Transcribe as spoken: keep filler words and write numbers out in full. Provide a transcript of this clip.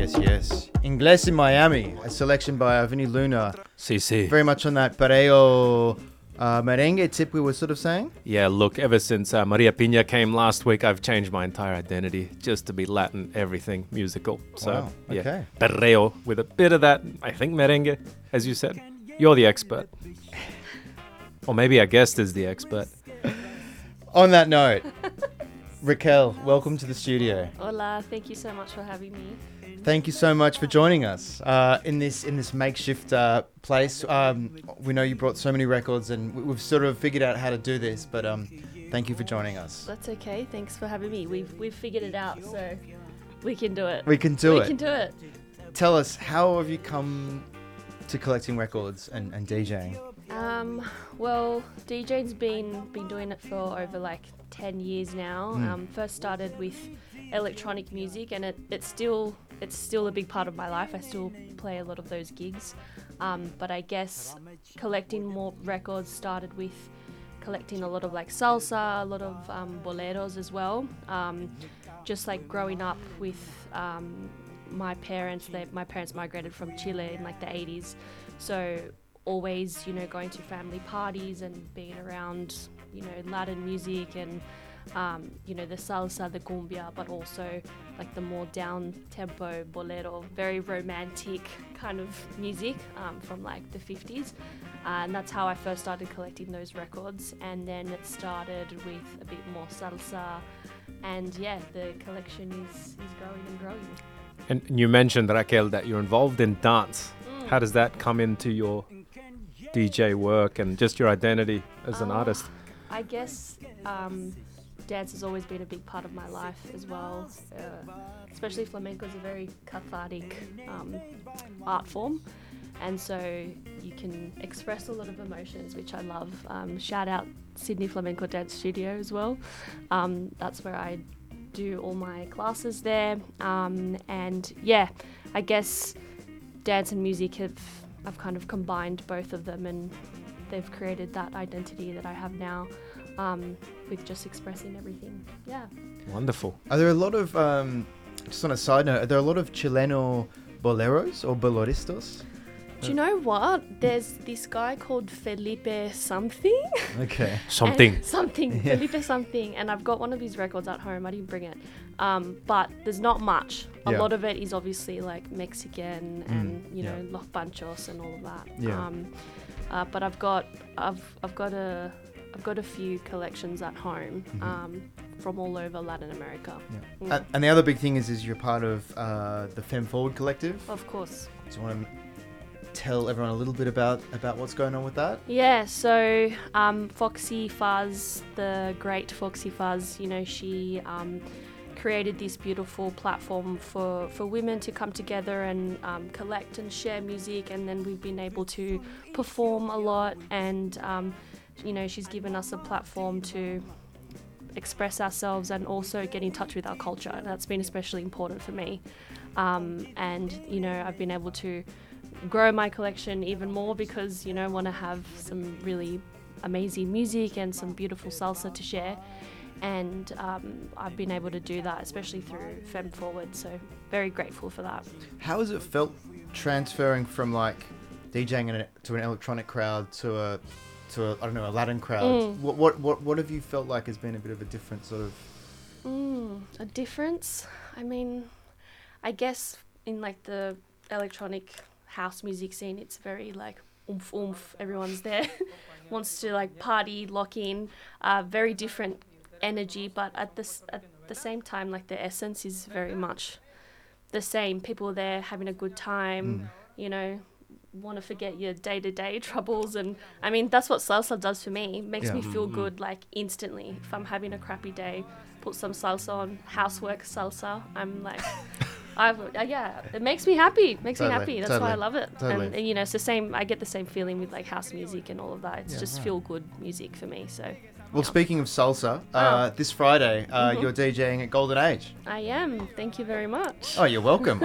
yes, yes. Inglés in Miami, a selection by uh, Vinny Luna. Si, si. Very much on that pareo uh, merengue tip we were sort of saying. Yeah, look, ever since uh, Maria Pina came last week, I've changed my entire identity just to be Latin everything musical. So, Wow, yeah, okay. perreo with a bit of that, I think merengue, as you said. You're the expert. Or maybe our guest is the expert. On that note, Raquel, welcome to the studio. Hola, thank you so much for having me. Thank you so much for joining us uh, in this in this makeshift uh, place. Um, we know you brought so many records, and we- we've sort of figured out how to do this. But um, thank you for joining us. That's okay. Thanks for having me. We've we've figured it out, so we can do it. We can do we it. can do it. Tell us, how have you come to collecting records and, and DJing? Um, well, DJing's been been doing it for over like ten years now. Mm. Um, first started with electronic music, and it, it's still it's still a big part of my life. I still play a lot of those gigs, um, but I guess collecting more records started with collecting a lot of like salsa, a lot of um, boleros as well. Um, just like growing up with um, my parents, they, my parents migrated from Chile in like the eighties, so always, you know, going to family parties and being around, you know, Latin music and, um, you know, the salsa, the cumbia, but also like the more down-tempo bolero, very romantic kind of music um, from like the fifties. Uh, and that's how I first started collecting those records. And then it started with a bit more salsa. And yeah, the collection is, is growing and growing. And you mentioned, Raquel, that you're involved in dance. Mm. How does that come into your D J work and just your identity as an Uh, artist? I guess um, dance has always been a big part of my life as well. Uh, especially flamenco is a very cathartic um, art form, and so you can express a lot of emotions, which I love. Um, shout out Sydney Flamenco Dance Studio as well. Um, that's where I do all my classes there, um, and yeah, I guess dance and music have I've kind of combined both of them, and they've created that identity that I have now, um, with just expressing everything. Yeah. Wonderful. Are there a lot of, um, just on a side note, are there a lot of Chileno boleros or boloristas? Do you know what? There's this guy called Felipe something. Okay. Something. And something. Yeah. Felipe something. And I've got one of his records at home. I didn't bring it. Um, but there's not much. A Yeah. lot of it is obviously like Mexican and, Mm, you know, yeah. Los Panchos and all of that. Yeah. Um, uh, but I've got, I've, I've got a, I've got a few collections at home, Mhm. um, from all over Latin America. Yeah. Mm. Uh, and the other big thing is, is you're part of uh, the Femme Forward Collective. Of course. Do you want to tell everyone a little bit about, about what's going on with that? Yeah, so um, Foxy Fuzz, the great Foxy Fuzz, you know, she um, created this beautiful platform for, for women to come together and um, collect and share music, and then we've been able to perform a lot, and, um, you know, she's given us a platform to express ourselves and also get in touch with our culture, and that's been especially important for me. Um, and, you know, I've been able to grow my collection even more because, you know, want to have some really amazing music and some beautiful salsa to share, and um, I've been able to do that especially through Femme Forward, so very grateful for that. How has it felt transferring from like DJing in a, to an electronic crowd to a to a I don't know a Latin crowd? Mm. What what what what have you felt like has been a bit of a different sort of? Mm, a difference? I mean, I guess in like the electronic house music scene, it's very like oomph oomph, everyone's there, wants to like party, lock in, uh, very different energy, but at this at the same time, like the essence is very much the same. People are there having a good time, Mm. you know, want to forget your day-to-day troubles, and I mean that's what salsa does for me. It makes Yeah. me feel good like instantly. If I'm having a crappy day, put some salsa on, housework salsa, I'm like I've, uh, yeah, it makes me happy. It makes Totally, me happy. That's why I totally, love it. totally. And, and you know, it's the same. I get the same feeling with like house music and all of that. It's Yeah, just right. feel good music for me. So Well, yeah. speaking of salsa, uh, this Friday uh, Mhm. you're DJing at Golden Age. I am. Thank you very much. Oh, you're welcome.